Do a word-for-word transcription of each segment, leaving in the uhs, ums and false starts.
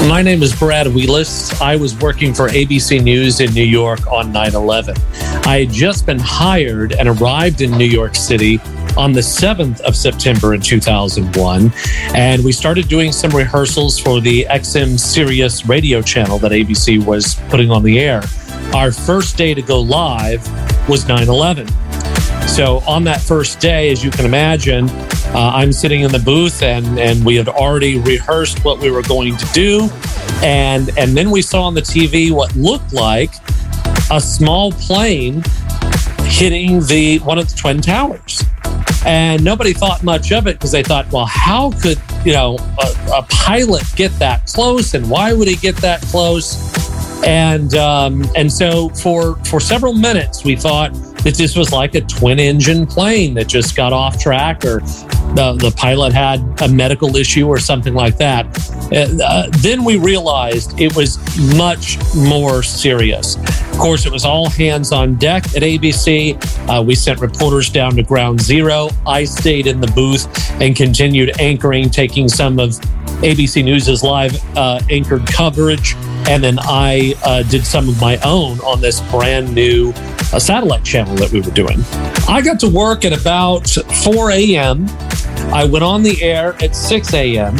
My name is Brad Wheelis. I was working for A B C News in New York on nine eleven. I had just been hired and arrived in New York City on the seventh of September in two thousand one. And we started doing some rehearsals for the X M Sirius radio channel that A B C was putting on the air. Our first day to go live was nine eleven. So on that first day, as you can imagine, uh, I'm sitting in the booth and, and we had already rehearsed what we were going to do. And, and then we saw on the T V what looked like a small plane hitting the one of the Twin Towers. And nobody thought much of it because they thought, well, how could, you know, a, a pilot get that close, and why would he get that close? And um, and so for for several minutes, we thought that this was like a twin-engine plane that just got off track, or the, the pilot had a medical issue or something like that. Uh, then we realized it was much more serious. Of course, it was all hands on deck at A B C. Uh, we sent reporters down to ground zero. I stayed in the booth and continued anchoring, taking some of A B C News' live uh, anchored coverage. And then I uh, did some of my own on this brand new uh, satellite channel that we were doing. I got to work at about four a.m. I went on the air at six a.m.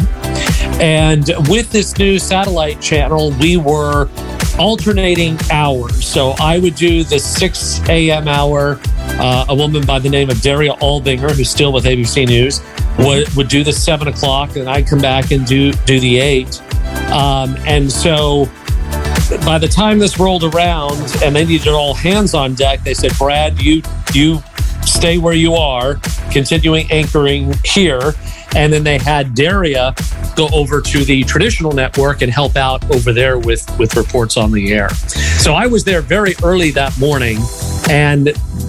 And with this new satellite channel, we were alternating hours. So I would do the six a.m. hour. Uh, a woman by the name of Daria Albinger, who's still with A B C News, would, would do the seven o'clock, and I'd come back and do, do the eight. Um, and so by the time this rolled around and they needed all hands on deck, they said, Brad, you you stay where you are, continuing anchoring here. And then they had Daria go over to the traditional network and help out over there with, with reports on the air. So I was there very early that morning. And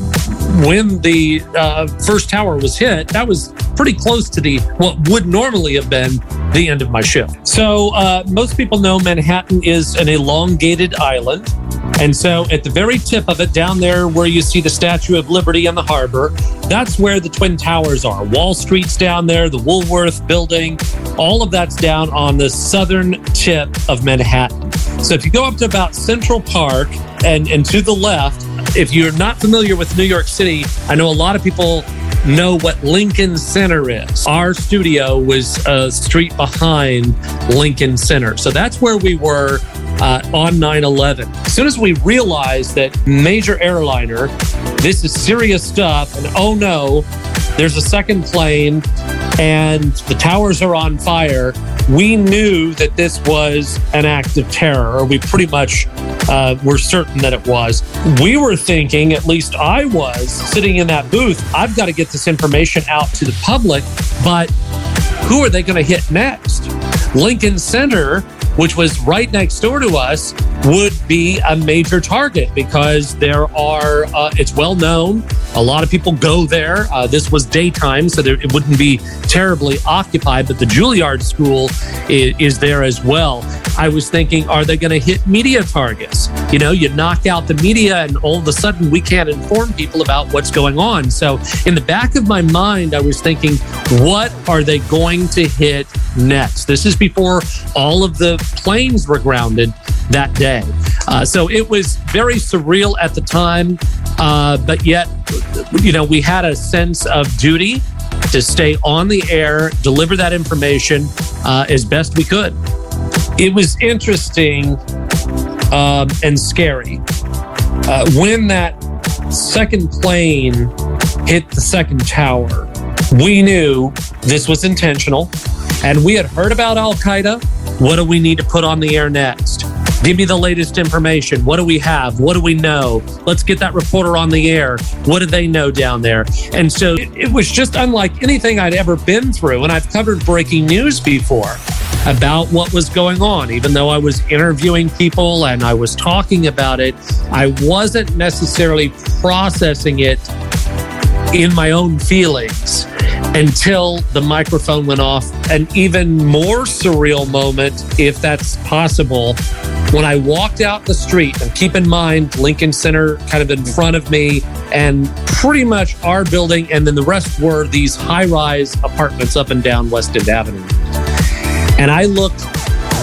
when the uh, first tower was hit, that was pretty close to the what would normally have been the end of my shift. So uh, most people know Manhattan is an elongated island. And so at the very tip of it, down there where you see the Statue of Liberty and the harbor, that's where the Twin Towers are. Wall Street's down there, the Woolworth building, all of that's down on the southern tip of Manhattan. So if you go up to about Central Park and, and to the left, if you're not familiar with New York City, I know a lot of people know what Lincoln Center is. Our studio was a street behind Lincoln Center. So that's where we were uh, on nine eleven. As soon as we realized that major airliner, this is serious stuff, and oh no, there's a second plane and the towers are on fire, we knew that this was an act of terror, or we pretty much uh, were certain that it was. We were thinking, at least I was, sitting in that booth, I've got to get this information out to the public, but who are they going to hit next? Lincoln Center, which was right next door to us, would be a major target because there are, uh, it's well known, a lot of people go there. Uh, this was daytime, so there, it wouldn't be terribly occupied, but the Juilliard School is, is there as well. I was thinking, are they going to hit media targets? You know, you knock out the media and all of a sudden we can't inform people about what's going on. So in the back of my mind, I was thinking, what are they going to hit next? This is before all of the planes were grounded that day. Uh, so it was very surreal at the time, uh, but yet, you know, we had a sense of duty to stay on the air, deliver that information uh, as best we could. It was interesting um, and scary. Uh, when that second plane hit the second tower, we knew this was intentional, and we had heard about Al-Qaeda. What do we need to put on the air next? Give me the latest information. What do we have? What do we know? Let's get that reporter on the air. What do they know down there? And so it, it was just unlike anything I'd ever been through. And I've covered breaking news before about what was going on. Even though I was interviewing people and I was talking about it, I wasn't necessarily processing it in my own feelings until the microphone went off. An even more surreal moment, if that's possible, when I walked out the street, and keep in mind, Lincoln Center kind of in front of me, and pretty much our building, and then the rest were these high-rise apartments up and down West End Avenue. And I looked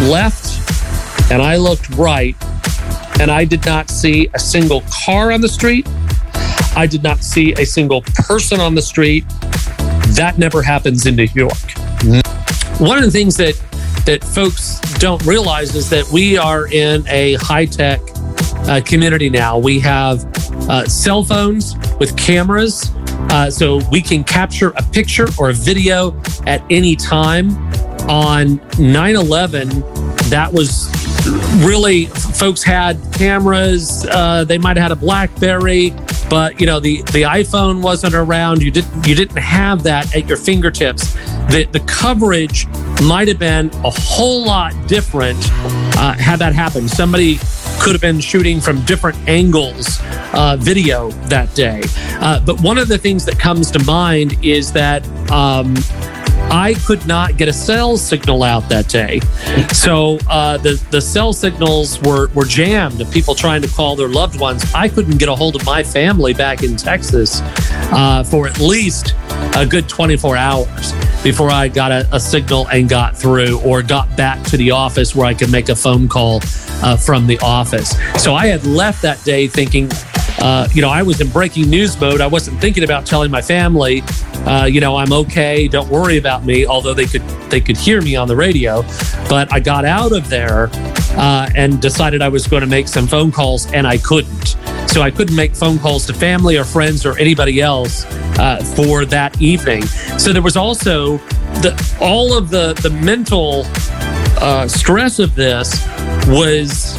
left and I looked right, and I did not see a single car on the street. I did not see a single person on the street. That never happens in New York. Mm-hmm. One of the things that, that folks don't realize is that we are in a high-tech uh, community now. We have uh, cell phones with cameras, uh, so we can capture a picture or a video at any time. On nine eleven, that was really, folks had cameras. Uh, they might have had a BlackBerry, but you know the, the iPhone wasn't around. You didn't you didn't have that at your fingertips. The the coverage might have been a whole lot different uh, had that happened. Somebody could have been shooting from different angles uh, video that day. Uh, but one of the things that comes to mind is that um, I could not get a cell signal out that day. So uh, the, the cell signals were, were jammed of people trying to call their loved ones. I couldn't get a hold of my family back in Texas uh, for at least a good twenty-four hours before I got a, a signal and got through or got back to the office where I could make a phone call uh, from the office. So I had left that day thinking, Uh, you know, I was in breaking news mode. I wasn't thinking about telling my family, uh, you know, I'm okay. Don't worry about me. Although they could, they could hear me on the radio. But I got out of there uh, and decided I was going to make some phone calls, and I couldn't. So I couldn't make phone calls to family or friends or anybody else uh, for that evening. So there was also the all of the the mental uh, stress of this was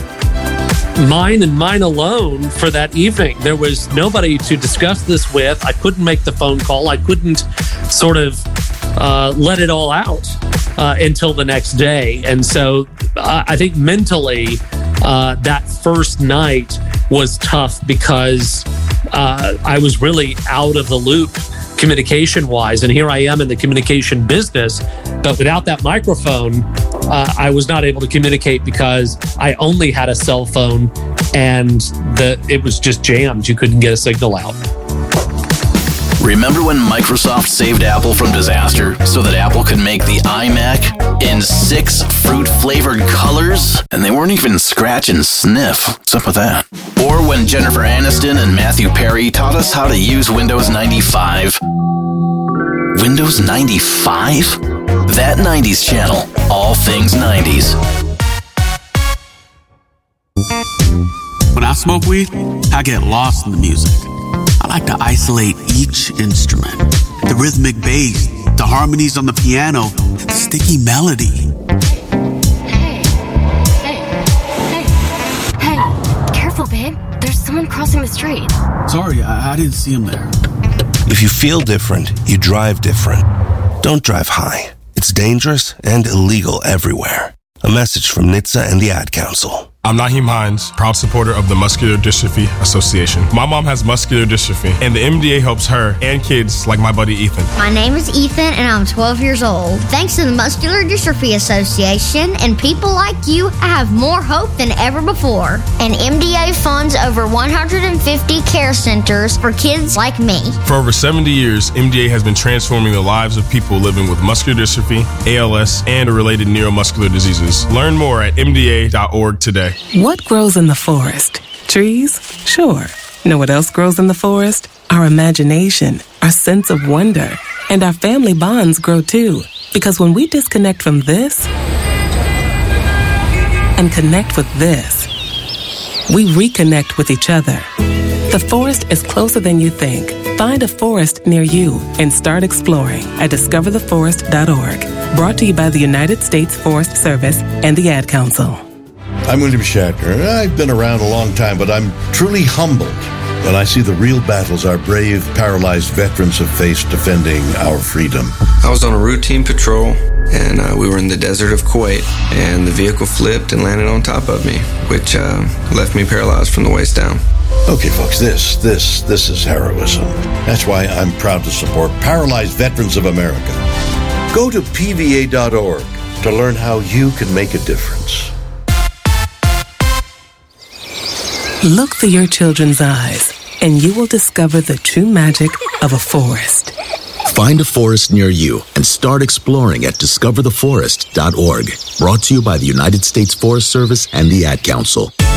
mine and mine alone for that evening. There was nobody to discuss this with. I couldn't make the phone call. I couldn't sort of uh, let it all out uh, until the next day. And so uh, I think mentally uh, that first night was tough because uh, I was really out of the loop communication wise. And here I am in the communication business, but without that microphone, uh, I was not able to communicate because I only had a cell phone and the it was just jammed. You couldn't get a signal out. Remember when Microsoft saved Apple from disaster so that Apple could make the iMac in six fruit-flavored colors? And they weren't even scratch and sniff. What's up with that? Or when Jennifer Aniston and Matthew Perry taught us how to use Windows ninety-five. Windows ninety-five? That nineties channel. All things nineties. When I smoke weed, I get lost in the music. I like to isolate each instrument. The rhythmic bass, the harmonies on the piano, the sticky melody. Hey, hey, hey, hey, careful, babe. There's someone crossing the street. Sorry, I, I didn't see him there. If you feel different, you drive different. Don't drive high. It's dangerous and illegal everywhere. A message from N H T S A and the Ad Council. I'm Naheem Hines, proud supporter of the Muscular Dystrophy Association. My mom has muscular dystrophy, and the M D A helps her and kids like my buddy Ethan. My name is Ethan, and I'm twelve years old. Thanks to the Muscular Dystrophy Association and people like you, I have more hope than ever before. And M D A funds over one hundred fifty care centers for kids like me. For over seventy years, M D A has been transforming the lives of people living with muscular dystrophy, A L S, and related neuromuscular diseases. Learn more at M D A dot org today. What grows in the forest? Trees? Sure. Know what else grows in the forest? Our imagination, our sense of wonder, and our family bonds grow too. Because when we disconnect from this and connect with this, we reconnect with each other. The forest is closer than you think. Find a forest near you and start exploring at discover the forest dot org. Brought to you by the United States Forest Service and the Ad Council. I'm William Shatner. I've been around a long time, but I'm truly humbled when I see the real battles our brave, paralyzed veterans have faced defending our freedom. I was on a routine patrol, and uh, we were in the desert of Kuwait, and the vehicle flipped and landed on top of me, which uh, left me paralyzed from the waist down. Okay, folks, this, this, this is heroism. That's why I'm proud to support Paralyzed Veterans of America. Go to P V A dot org to learn how you can make a difference. Look through your children's eyes, and you will discover the true magic of a forest. Find a forest near you and start exploring at discover the forest dot org. Brought to you by the United States Forest Service and the Ad Council.